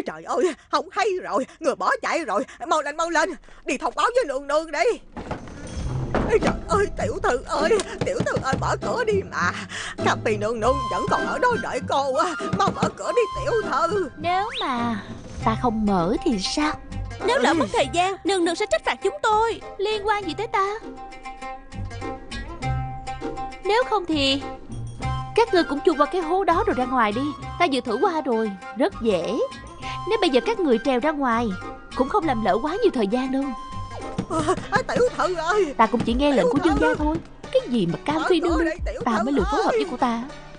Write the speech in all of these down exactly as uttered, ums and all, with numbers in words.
trời ơi, không hay rồi, người bỏ chạy rồi. Mau lên mau lên, đi thông báo với nương nương đi. Ê, trời ơi, tiểu thư ơi, tiểu thư ơi, mở cửa đi mà. Cà Phi nương nương vẫn còn ở đó đợi cô á. Mau mở cửa đi tiểu thư. Nếu mà ta không mở thì sao? Nếu lỡ mất thời gian, nương nương sẽ trách phạt chúng tôi. Liên quan gì tới ta? Nếu không thì các ngươi cũng chui qua cái hố đó rồi ra ngoài đi. Ta vừa thử qua rồi, rất dễ. Nếu bây giờ các người trèo ra ngoài cũng không làm lỡ quá nhiều thời gian đâu. à, Tiểu thư ơi, ta cũng chỉ nghe lệnh của Dương gia thôi. Cái gì mà Cam Phi nương nương, ta mới lười phối hợp với cô ta.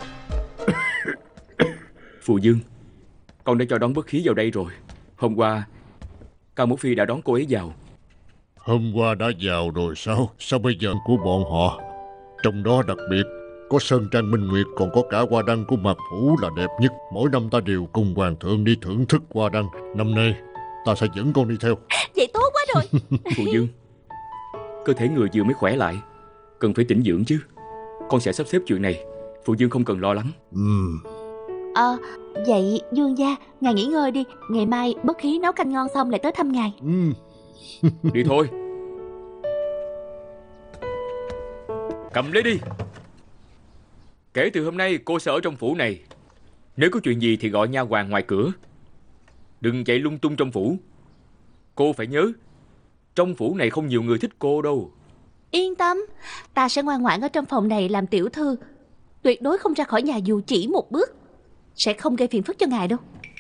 Phù Dương, con đã cho đón bất khí vào đây rồi. Hôm qua Cao Mẫu Phi đã đón cô ấy vào. Hôm qua đã vào rồi sao? Sao bây giờ của bọn họ? Trong đó đặc biệt có Sơn Trang Minh Nguyệt, còn có cả hoa đăng của Mạc Phủ là đẹp nhất. Mỗi năm ta đều cùng hoàng thượng đi thưởng thức hoa đăng. Năm nay ta sẽ dẫn con đi theo. Vậy tốt quá rồi. Phù Dương, cơ thể người vừa mới khỏe lại, cần phải tĩnh dưỡng chứ. Con sẽ sắp xếp chuyện này, Phù Dương không cần lo lắng. Ừ. Ờ, à, vậy Dương gia, ngài nghỉ ngơi đi. Ngày mai bất khí nấu canh ngon xong lại tới thăm ngài. Ừ. Đi thôi. Cầm lấy đi. Kể từ hôm nay cô sẽ ở trong phủ này. Nếu có chuyện gì thì gọi nha hoàn ngoài cửa. Đừng chạy lung tung trong phủ. Cô phải nhớ, trong phủ này không nhiều người thích cô đâu. Yên tâm, ta sẽ ngoan ngoãn ở trong phòng này làm tiểu thư, tuyệt đối không ra khỏi nhà dù chỉ một bước. Sẽ không gây phiền phức cho ngài đâu.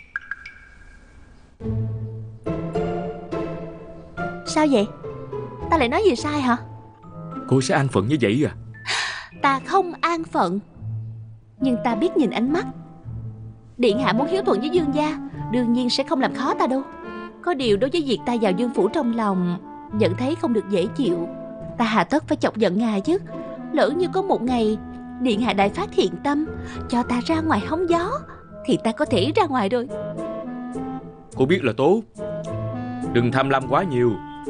Sao vậy? Ta lại nói gì sai hả? Cô sẽ an phận như vậy à? Ta không an phận, nhưng ta biết nhìn ánh mắt. Điện hạ muốn hiếu thuận với Dương gia, đương nhiên sẽ không làm khó ta đâu. Có điều đối với việc ta vào Dương phủ trong lòng nhận thấy không được dễ chịu, ta hà tất phải chọc giận ngài chứ. Lỡ như có một ngày điện hạ đại phát thiện tâm cho ta ra ngoài hóng gió, thì ta có thể ra ngoài rồi. Cô biết là tốt. Đừng tham lam quá nhiều.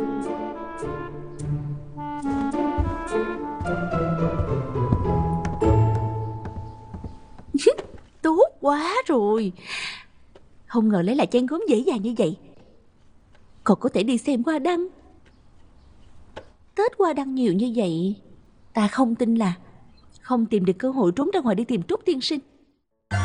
Tốt quá rồi. Không ngờ lấy lại chén gốm dễ dàng như vậy. Còn có thể đi xem hoa đăng. Tết hoa đăng nhiều như vậy, ta không tin là không tìm được cơ hội trốn ra ngoài đi tìm Trúc tiên sinh.